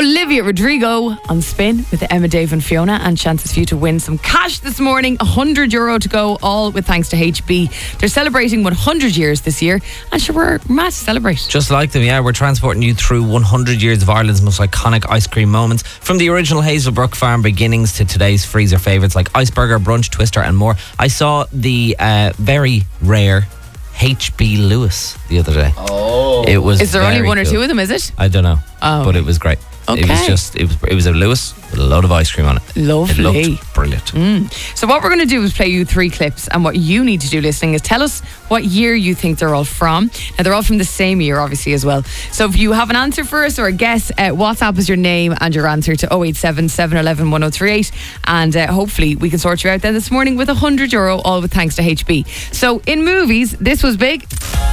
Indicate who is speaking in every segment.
Speaker 1: Olivia Rodrigo on Spin with Emma, Dave and Fiona, and chances for you to win some cash this morning. €100 to go, all with thanks to HB. They're celebrating 100 years this year, and sure, we're mad to celebrate.
Speaker 2: Just like them, yeah. We're transporting you through 100 years of Ireland's most iconic ice cream moments, from the original Hazelbrook Farm beginnings to today's freezer favourites like Iceberger, Brunch, Twister and more. I saw the very rare HB Lewis the other day.
Speaker 1: Oh,
Speaker 2: it was.
Speaker 1: Is there only one or
Speaker 2: cool.
Speaker 1: two of them? Is it?
Speaker 2: I don't know, but it was great.
Speaker 1: Okay.
Speaker 2: It was a Lewis with a load of ice cream on it.
Speaker 1: Lovely.
Speaker 2: It looked brilliant.
Speaker 1: So what we're going to do is play you 3 clips, and what you need to do listening is tell us what year you think they're all from. Now, they're all from the same year, obviously, as well. So if you have an answer for us or a guess, WhatsApp is your name and your answer to 087 711 1038, and hopefully we can sort you out then this morning with €100, all with thanks to HB. So in movies, this was big.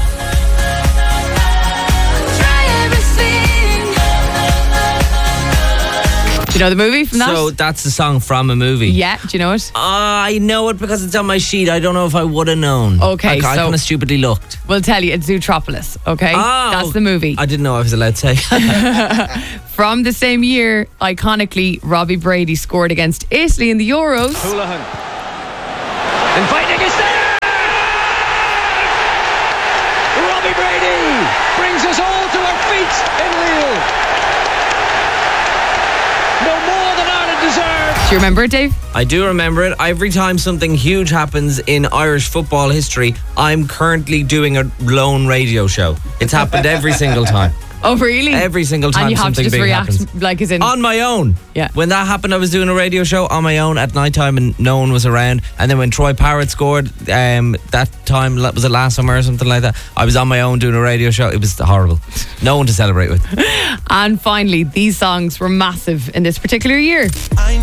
Speaker 1: Do you know the movie from that?
Speaker 2: So that's the song from a movie.
Speaker 1: Yeah, do you know it?
Speaker 2: I know it because it's on my sheet. I don't know if I would have known.
Speaker 1: Okay,
Speaker 2: I
Speaker 1: so
Speaker 2: kind of stupidly looked.
Speaker 1: We'll tell you, it's Zootropolis, okay?
Speaker 2: Oh,
Speaker 1: that's the movie.
Speaker 2: I didn't know I was allowed to say.
Speaker 1: From the same year, iconically, Robbie Brady scored against Italy in the Euros.
Speaker 3: Houlihan. Inviting is there! Robbie Brady brings us all to our feet in Lille. No more than Ireland deserves.
Speaker 1: Do you remember it, Dave?
Speaker 2: I do remember it. Every time something huge happens in Irish football history, I'm currently doing a lone radio show. It's happened every single time.
Speaker 1: Oh, really?
Speaker 2: Every single time
Speaker 1: and you have
Speaker 2: something
Speaker 1: to just
Speaker 2: big
Speaker 1: react,
Speaker 2: happens.
Speaker 1: like as in...
Speaker 2: On my own.
Speaker 1: Yeah.
Speaker 2: When that happened, I was doing a radio show on my own at night time and no one was around. And then when Troy Parrott scored, that time, was it last summer or something like that? I was on my own doing a radio show. It was horrible. No one to celebrate with.
Speaker 1: And finally, these songs were massive in this particular year.